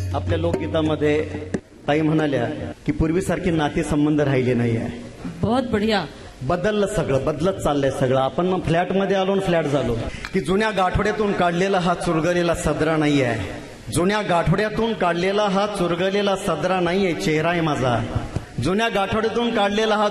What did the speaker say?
आपल्या लोकगीतामध्ये ताई म्हणाल्या की पूर्वीसारखी नातेसंबंध राहिले नाही आहे. बहुत बढ़िया. बदललं सगळं, बदलत चाललंय सगळं. आपण मग फ्लॅटमध्ये आलो आणि फ्लॅट झालो की जुन्या गाठोड्यातून काढलेला हा चुरगलेला सदरा नाही आहे. जुन्या गाठोड्यातून काढलेला हा चुरगलेला सदरा नाहीये, चेहरा आहे माझा. जुन्या गाठोड्यातून काढलेला हा